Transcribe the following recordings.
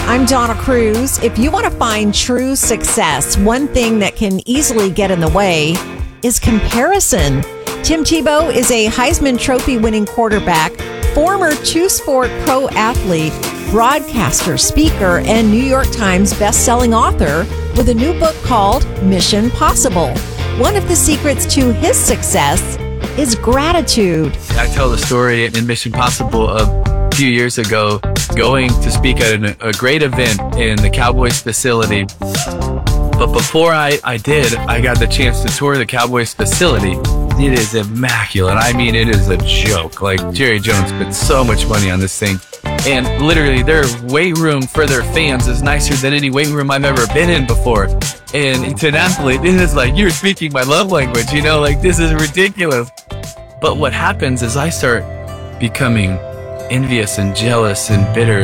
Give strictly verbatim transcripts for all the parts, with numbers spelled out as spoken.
I'm Donna Cruz. If you want to find true success, one thing that can easily get in the way is comparison. Tim Tebow is a Heisman Trophy winning quarterback, former two-sport pro athlete, broadcaster, speaker, and New York Times best-selling author with a new book called Mission Possible. One of the secrets to his success is gratitude. I tell the story in Mission Possible of a few years ago going to speak at an, a great event in the Cowboys facility. But before I, I did, I got the chance to tour the Cowboys facility. It is immaculate. I mean, it is a joke. Like, Jerry Jones spent so much money on this thing. And literally, their weight room for their fans is nicer than any weight room I've ever been in before. And to an athlete, it is like, you're speaking my love language, you know, like, this is ridiculous. But what happens is I start becoming envious and jealous and bitter.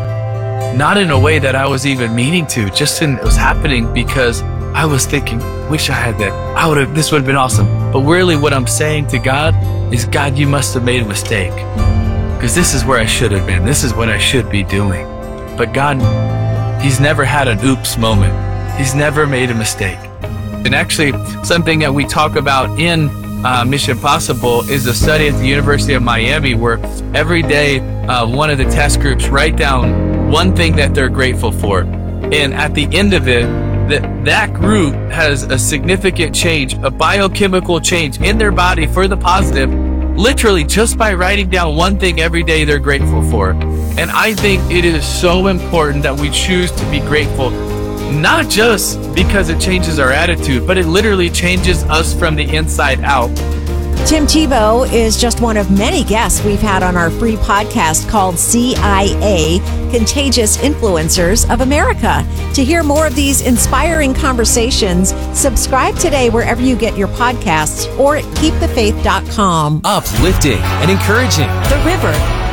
Not in a way that I was even meaning to, just in, it was happening because I was thinking, wish I had that. I would have, this would have been awesome. But really what I'm saying to God is, God, you must have made a mistake. Because this is where I should have been. This is what I should be doing. But God, He's never had an oops moment. He's never made a mistake. And actually, something that we talk about in uh, Mission Possible is a study at the University of Miami where every day uh, one of the test groups write down one thing that they're grateful for. And at the end of it, that that group has a significant change, a biochemical change in their body for the positive, literally just by writing down one thing every day they're grateful for. And I think it is so important that we choose to be grateful, not just because it changes our attitude, but it literally changes us from the inside out. Tim Tebow is just one of many guests we've had on our free podcast called C I A, Contagious Influencers of America. To hear more of these inspiring conversations, subscribe today wherever you get your podcasts or keep the faith dot com. Uplifting and encouraging. The River.